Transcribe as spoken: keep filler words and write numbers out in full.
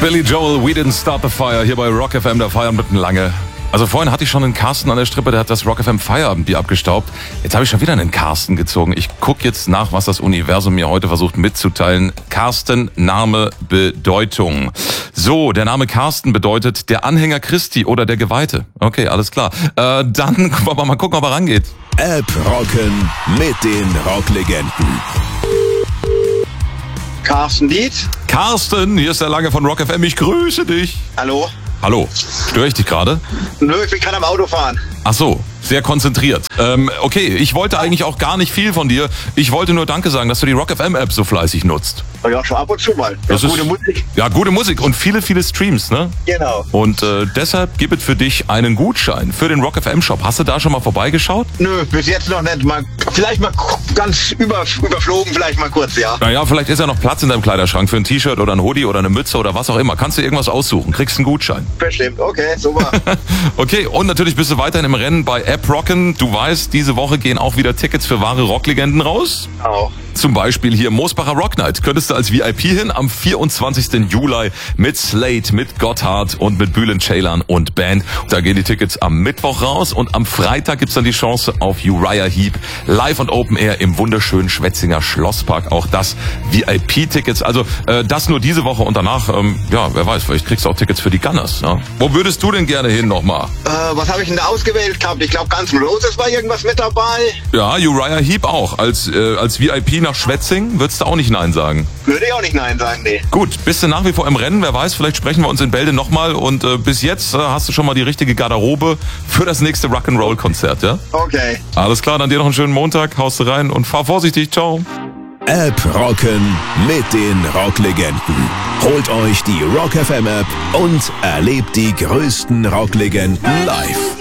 Billy Joel, We Didn't Start the Fire, hier bei Rock F M, der Feierabend lange. Also vorhin hatte ich schon einen Carsten an der Strippe, der hat das Rock F M Feierabendbier abgestaubt. Jetzt habe ich schon wieder einen Carsten gezogen. Ich gucke jetzt nach, was das Universum mir heute versucht mitzuteilen. Carsten, Name, Bedeutung. So, der Name Carsten bedeutet der Anhänger Christi oder der Geweihte. Okay, alles klar. Äh, dann wollen wir mal gucken, ob er rangeht. App rocken mit den Rocklegenden. Carsten Diet. Carsten, hier ist der Lange von Rock F M. Ich grüße dich. Hallo. Hallo, störe ich dich gerade? Nö, ich bin gerade am Auto fahren. Ach so, sehr konzentriert. Ähm, okay, ich wollte eigentlich auch gar nicht viel von dir. Ich wollte nur Danke sagen, dass du die Rock F M App so fleißig nutzt. Ja, schon ab und zu mal. Das ja, ist gute Musik. Ja, gute Musik und viele, viele Streams, ne? Genau. Und äh, deshalb gibt es für dich einen Gutschein für den Rock F M Shop. Hast du da schon mal vorbeigeschaut? Nö, bis jetzt noch nicht. Mal, vielleicht mal ganz über, überflogen, vielleicht mal kurz, ja. Naja, vielleicht ist ja noch Platz in deinem Kleiderschrank für ein T-Shirt oder ein Hoodie oder eine Mütze oder was auch immer. Kannst du irgendwas aussuchen, kriegst einen Gutschein. Bestimmt, okay, super. Okay, und natürlich bist du weiterhin im Rennen bei App Rocken. Du weißt, diese Woche gehen auch wieder Tickets für wahre Rocklegenden raus. Auch. Zum Beispiel hier Moosbacher Rock Night. Könntest du als V I P hin am vierundzwanzigsten Juli mit Slate, mit Gotthard und mit Bülent Ceylan und Band. Da gehen die Tickets am Mittwoch raus und am Freitag gibt's dann die Chance auf Uriah Heep live und Open Air im wunderschönen Schwetzinger Schlosspark. Auch das V I P-Tickets. Also äh, das nur diese Woche und danach, ähm, ja, wer weiß, vielleicht kriegst du auch Tickets für die Gunners. Ja? Wo würdest du denn gerne hin nochmal? Äh, was habe ich denn da ausgewählt gehabt? Ich glaube, Guns N' Roses war irgendwas mit dabei. Ja, Uriah Heep auch. Als, äh, als V I P nach Schwetzing würdest du auch nicht Nein sagen. Würde ich auch nicht Nein sagen, nee. Gut, bist du nach wie vor im Rennen? Wer weiß, vielleicht sprechen wir uns in Bälde nochmal. Und äh, bis jetzt äh, hast du schon mal die richtige Garderobe für das nächste Rock'n'Roll-Konzert, ja? Okay. Alles klar, dann dir noch einen schönen Montag. Haust du rein und fahr vorsichtig. Ciao. App rocken mit den Rocklegenden. Holt euch die Rock F M App und erlebt die größten Rocklegenden live.